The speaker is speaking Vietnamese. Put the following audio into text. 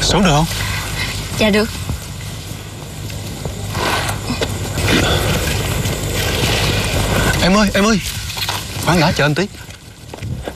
Xuống được không? Dạ được. Em ơi, khoan đã, chờ anh tí.